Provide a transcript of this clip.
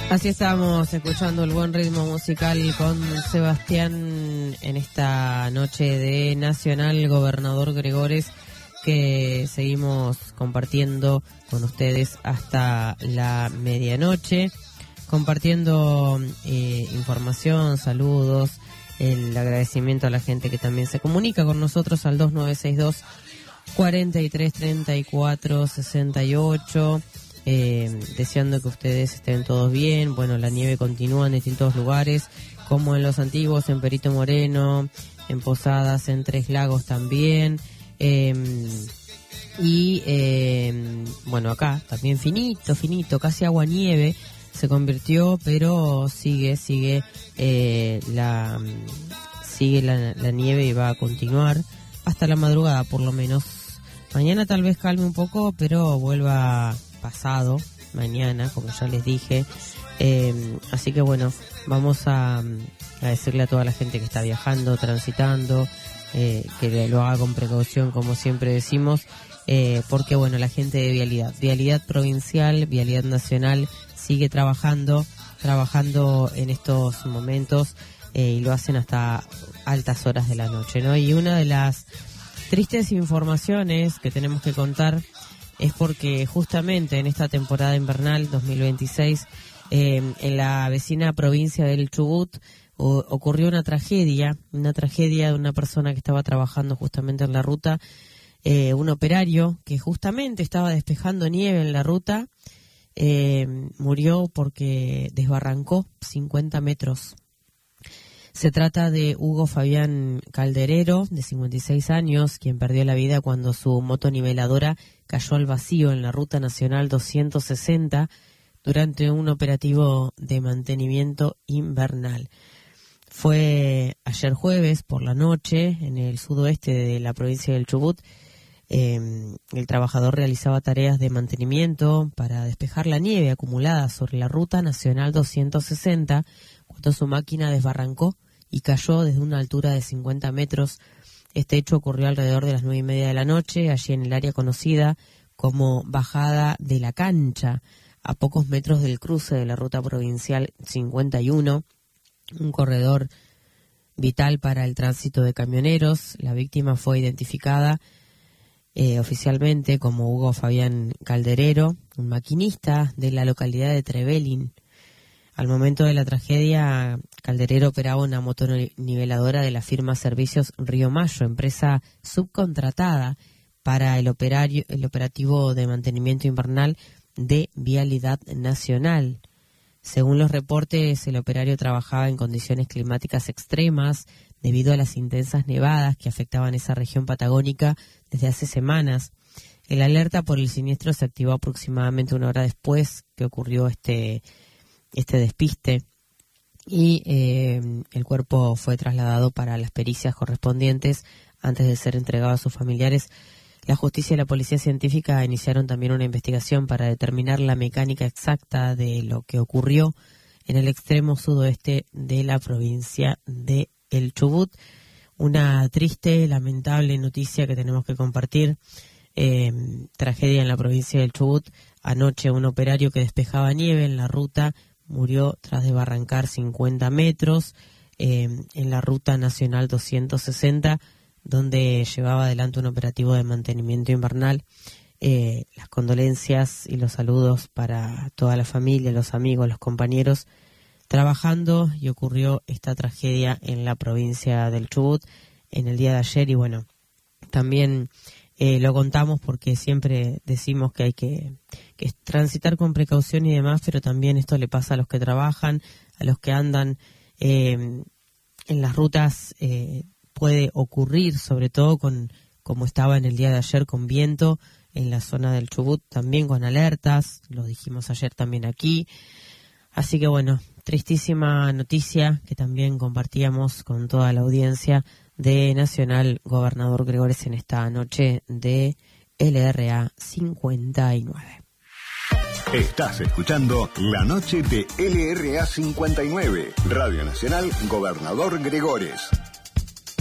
Así estamos escuchando el buen ritmo musical con Sebastián en esta noche de Nacional Gobernador Gregores, que seguimos compartiendo con ustedes hasta la medianoche, compartiendo información, saludos, el agradecimiento a la gente que también se comunica con nosotros al 2962 433468. Deseando que ustedes estén todos bien. Bueno, la nieve continúa en distintos lugares, como en Los Antiguos, en Perito Moreno, en Posadas, en Tres Lagos también. Bueno, acá también finito, casi aguanieve se convirtió, pero sigue la nieve y va a continuar hasta la madrugada por lo menos. Mañana tal vez calme un poco, pero vuelva pasado mañana, como ya les dije. Así que bueno, vamos a decirle a toda la gente que está viajando, transitando, que lo haga con precaución, como siempre decimos, porque bueno, la gente de vialidad provincial, vialidad nacional, sigue trabajando en estos momentos, y lo hacen hasta altas horas de la noche, ¿no? Y una de las tristes informaciones que tenemos que contar es porque justamente en esta temporada invernal 2026, en la vecina provincia del Chubut, ocurrió una tragedia de una persona que estaba trabajando justamente en la ruta, un operario que justamente estaba despejando nieve en la ruta, murió porque desbarrancó 50 metros. Se trata de Hugo Fabián Calderero, de 56 años, quien perdió la vida cuando su motoniveladora cayó al vacío en la Ruta Nacional 260 durante un operativo de mantenimiento invernal. Fue ayer jueves por la noche en el sudoeste de la provincia del Chubut. El trabajador realizaba tareas de mantenimiento para despejar la nieve acumulada sobre la Ruta Nacional 260 cuando su máquina desbarrancó y cayó desde una altura de 50 metros. Este hecho ocurrió alrededor de las 9:30 de la noche, allí en el área conocida como Bajada de la Cancha, a pocos metros del cruce de la Ruta Provincial 51, un corredor vital para el tránsito de camioneros. La víctima fue identificada oficialmente como Hugo Fabián Calderero, un maquinista de la localidad de Trevelin. Al momento de la tragedia, Calderero operaba una motoniveladora de la firma Servicios Río Mayo, empresa subcontratada para el operativo de mantenimiento invernal de Vialidad Nacional. Según los reportes, el operario trabajaba en condiciones climáticas extremas debido a las intensas nevadas que afectaban esa región patagónica desde hace semanas. El alerta por el siniestro se activó aproximadamente una hora después que ocurrió este despiste, y el cuerpo fue trasladado para las pericias correspondientes antes de ser entregado a sus familiares. La justicia y la policía científica iniciaron también una investigación para determinar la mecánica exacta de lo que ocurrió en el extremo sudoeste de la provincia de El Chubut. Una triste, lamentable noticia que tenemos que compartir. Tragedia en la provincia del Chubut. Anoche un operario que despejaba nieve en la ruta murió tras desbarrancar 50 metros en la Ruta Nacional 260, donde llevaba adelante un operativo de mantenimiento invernal. Las condolencias y los saludos para toda la familia, los amigos, los compañeros trabajando, y ocurrió esta tragedia en la provincia del Chubut en el día de ayer. Y bueno, también lo contamos porque siempre decimos que hay que transitar con precaución y demás, pero también esto le pasa a los que trabajan, a los que andan en las rutas. Puede ocurrir, sobre todo como estaba en el día de ayer, con viento en la zona del Chubut, también con alertas, lo dijimos ayer también aquí. Así que bueno, tristísima noticia que también compartíamos con toda la audiencia de Nacional Gobernador Gregores en esta noche de LRA 59. Estás escuchando La Noche de LRA 59, Radio Nacional Gobernador Gregores.